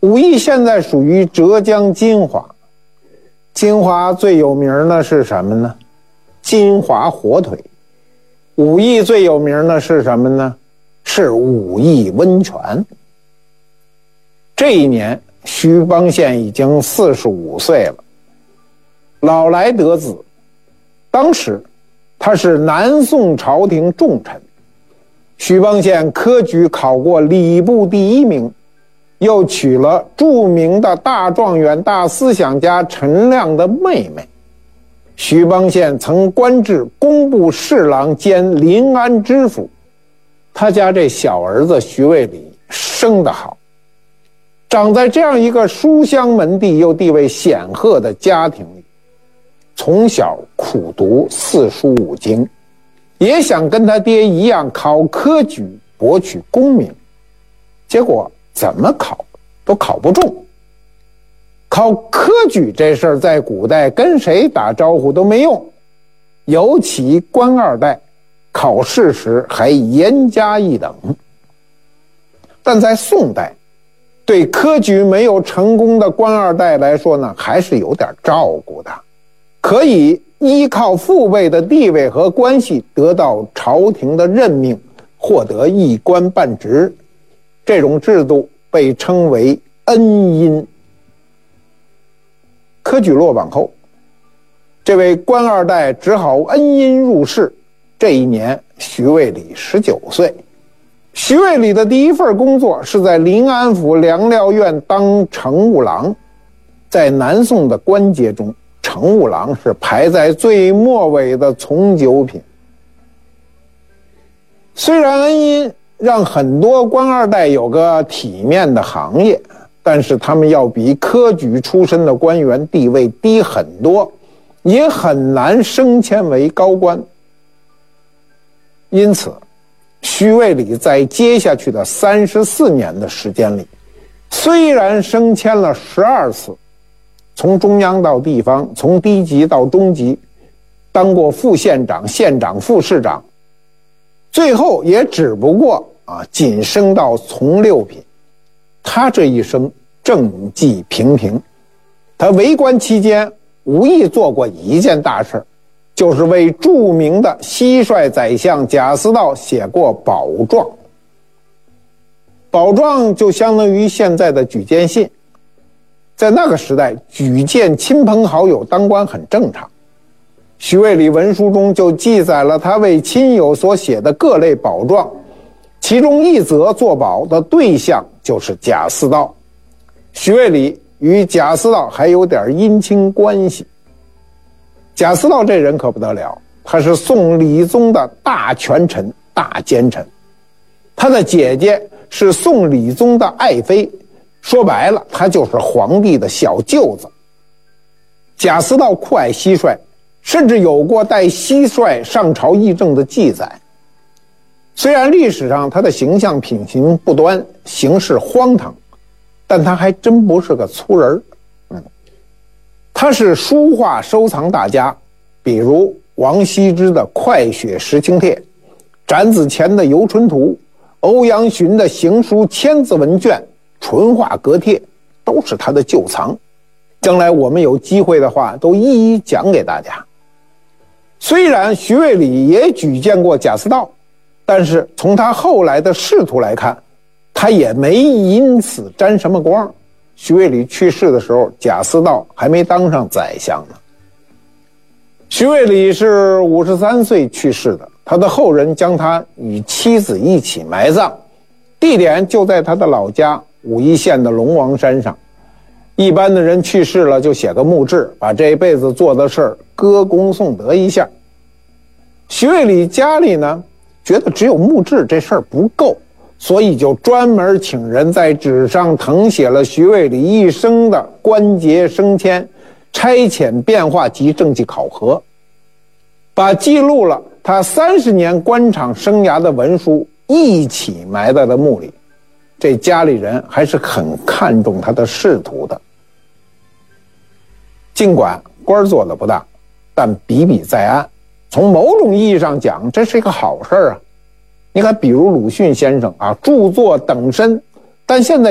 武义现在属于浙江金华，金华最有名的是什么呢？金华火腿。武义最有名的是什么呢？是武义温泉。这一年徐邦宪已经45岁了，老来得子。当时他是南宋朝廷重臣，徐邦宪科举考过礼部第1名，又娶了著名的大状元大思想家陈亮的妹妹。徐邦宪曾官至工部侍郎兼临安知府。他家这小儿子徐渭礼生得好，长在这样一个书香门第又地位显赫的家庭里，从小苦读4书5经，也想跟他爹一样考科举博取功名，结果怎么考都考不中。考科举这事儿在古代跟谁打招呼都没用，尤其官二代考试时还严加一等。但在宋代，对科举没有成功的官二代来说呢，还是有点照顾的，可以依靠父辈的地位和关系得到朝廷的任命，获得一官半职。这种制度被称为恩荫。科举落榜后，这位官二代只好恩荫入仕。这一年徐渭礼19岁。徐渭礼的第一份工作是在临安府粮料院当乘务郎。在南宋的官阶中，乘务郎是排在最末尾的从九品。虽然恩荫让很多官二代有个体面的行业，但是他们要比科举出身的官员地位低很多，也很难升迁为高官。因此徐渭礼在接下去的34年的时间里，虽然升迁了12次，从中央到地方，从低级到中级，当过副县长、县长、副市长，最后也只不过仅升到从6品。他这一生政绩平平。他为官期间无意做过一件大事，就是为著名的蟋蟀宰相贾似道写过保状。保状就相当于现在的举荐信，在那个时代举荐亲朋好友当官很正常。徐渭礼文书中就记载了他为亲友所写的各类保状，其中一则作保的对象就是贾似道。徐渭礼与贾似道还有点姻亲关系。贾似道这人可不得了，他是宋理宗的大权臣、大奸臣。他的姐姐是宋理宗的爱妃，说白了，他就是皇帝的小舅子。贾似道酷爱蟋蟀，甚至有过带蟋蟀上朝议政的记载。虽然历史上他的形象品行不端，行事荒唐，但他还真不是个粗人。他是书画收藏大家，比如王羲之的《快雪时晴帖》，展子虔的《游春图》，欧阳询的行书千字文卷、纯画阁帖，都是他的旧藏。将来我们有机会的话，都一一讲给大家。虽然徐渭礼也举荐过贾似道，但是从他后来的仕途来看，他也没因此沾什么光。徐渭礼去世的时候，贾似道还没当上宰相呢。徐渭礼是53岁去世的，他的后人将他与妻子一起埋葬，地点就在他的老家武义县的龙王山上。一般的人去世了就写个墓志，把这一辈子做的事儿歌功颂德一下。徐渭礼家里呢，觉得只有墓志这事儿不够，所以就专门请人在纸上誊写了徐渭礼一生的官阶升迁、差遣变化及政绩考核，把记录了他30年官场生涯的文书一起埋在了墓里。这家里人还是很看重他的仕途的。尽管官做的不大，但笔笔在案，从某种意义上讲，这是一个好事啊。你看，比如鲁迅先生著作等身，但现在